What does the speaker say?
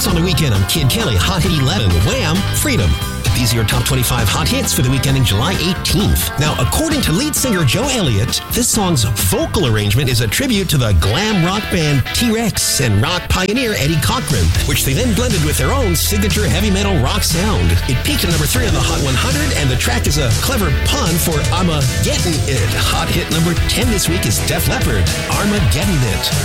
hits on the weekend. I'm Kid Kelly. Hot Hit 11. Wham! Freedom. These are your top 25 hot hits for the weekend ending July 18th. Now, according to lead singer Joe Elliott, this song's vocal arrangement is a tribute to the glam rock band T-Rex and rock pioneer Eddie Cochran, which they then blended with their own signature heavy metal rock sound. It peaked at number 3 on the Hot 100, and the track is a clever pun for Armageddon It. Hot hit number 10 this week is Def Leppard, Armageddon It.